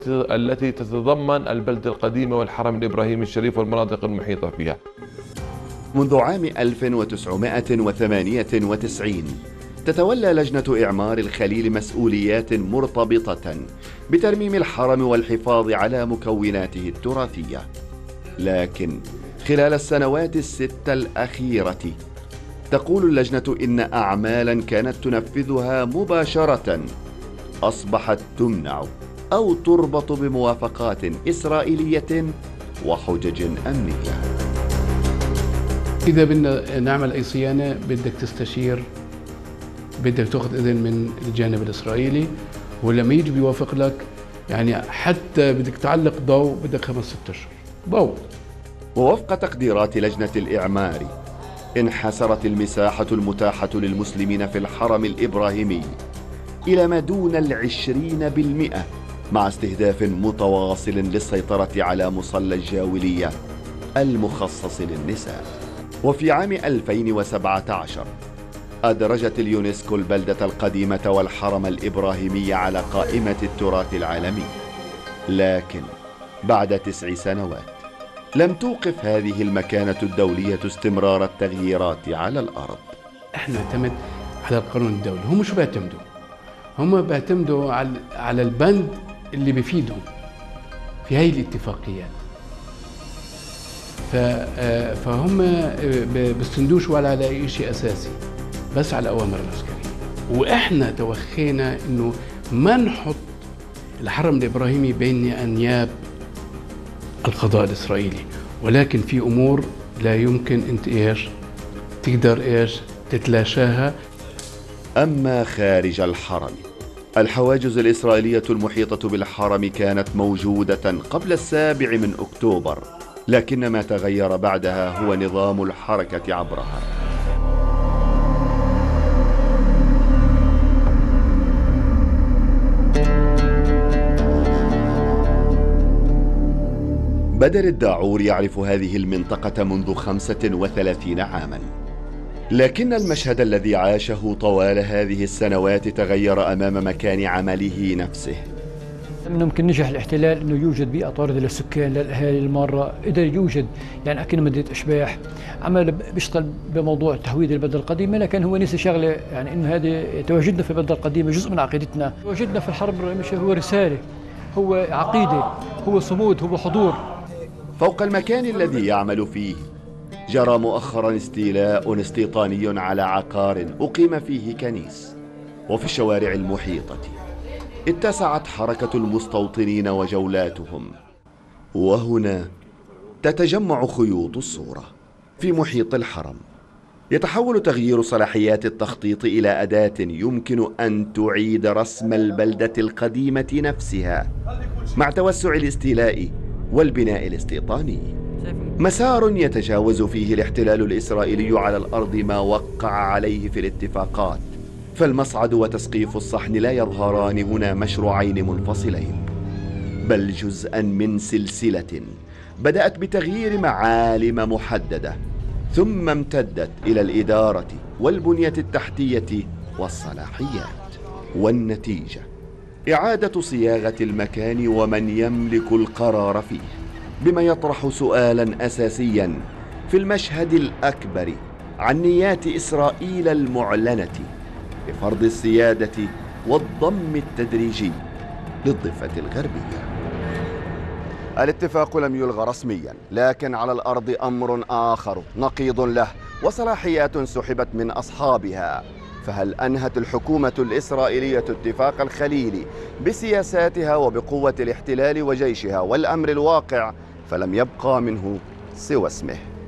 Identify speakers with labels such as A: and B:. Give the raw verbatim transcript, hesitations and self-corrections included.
A: التي تتضمن البلدة القديمة والحرم الإبراهيمي الشريف والمناطق المحيطة فيها.
B: منذ عام ألف وتسعمائة وثمانية وتسعين تتولى لجنة إعمار الخليل مسؤوليات مرتبطة بترميم الحرم والحفاظ على مكوناته التراثية، لكن خلال السنوات الستة الأخيرة تقول اللجنة إن أعمالا كانت تنفذها مباشرة أصبحت تمنع أو تربط بموافقات إسرائيلية وحجج أمنية.
C: إذا بدنا نعمل أي صيانة بدك تستشير، بدك تأخذ إذن من الجانب الإسرائيلي، ولما يجي بيوافق لك يعني حتى بدك تعلق ضوء بدك خمس ست أشهر ضوء.
B: ووفق تقديرات لجنة الإعمار انحسرت المساحة المتاحة للمسلمين في الحرم الإبراهيمي إلى ما دون العشرين بالمئة، مع استهداف متواصل للسيطرة على مصلى الجاولية المخصص للنساء. وفي عام ألفين وسبعة عشر أدرجت اليونسكو البلدة القديمة والحرم الإبراهيمي على قائمة التراث العالمي، لكن بعد تسع سنوات لم توقف هذه المكانة الدولية استمرار التغييرات على الأرض.
C: احنا نعتمد على القانون الدولي، هم شو بيعتمدوا؟ هم بيعتمدوا على على البند اللي بيفيدهم في هاي الاتفاقيات. فهم بيستندوش ولا على اي شيء اساسي، بس على الاوامر العسكريه. واحنا توخينا انه ما نحط الحرم الابراهيمي بين انياب القضاء الاسرائيلي، ولكن في امور لا يمكن انت ايش تقدر ايش تتلاشاها.
B: اما خارج الحرم، الحواجز الاسرائيليه المحيطه بالحرم كانت موجوده قبل السابع من اكتوبر، لكن ما تغير بعدها هو نظام الحركه عبرها. بدر الداعور يعرف هذه المنطقة منذ خمسة وثلاثين عاما، لكن المشهد الذي عاشه طوال هذه السنوات تغير أمام مكان عمله نفسه.
D: من ممكن نجح الاحتلال انه يوجد بيئه طارده للسكان للاهالي الماره، قدر يوجد يعني اكن مدينه اشباح، عمل بيشتغل بموضوع تهويد البلده القديمه، لكن هو نسي شغله يعني انه هذه تواجدنا في البلده القديمه جزء من عقيدتنا، تواجدنا في الحرب مش هو رساله، هو عقيده، هو صمود، هو حضور.
B: فوق المكان الذي يعمل فيه جرى مؤخرا استيلاء استيطاني على عقار أقيم فيه كنيس، وفي الشوارع المحيطة اتسعت حركة المستوطنين وجولاتهم، وهنا تتجمع خيوط الصورة. في محيط الحرم يتحول تغيير صلاحيات التخطيط إلى أداة يمكن أن تعيد رسم البلدة القديمة نفسها مع توسع الاستيلاء والبناء الاستيطاني، مسار يتجاوز فيه الاحتلال الإسرائيلي على الأرض ما وقع عليه في الاتفاقات. فالمصعد وتسقيف الصحن لا يظهران هنا مشروعين منفصلين، بل جزءا من سلسلة بدأت بتغيير معالم محددة، ثم امتدت إلى الإدارة والبنية التحتية والصلاحيات. والنتيجة إعادة صياغة المكان ومن يملك القرار فيه، بما يطرح سؤالا أساسيا في المشهد الأكبر عن نيات إسرائيل المعلنة بفرض السيادة والضم التدريجي للضفة الغربية. الاتفاق لم يلغى رسميا، لكن على الأرض أمر آخر نقيض له وصلاحيات سحبت من أصحابها. فهل أنهت الحكومة الإسرائيلية اتفاق الخليل بسياساتها وبقوة الاحتلال وجيشها والأمر الواقع فلم يبقى منه سوى اسمه؟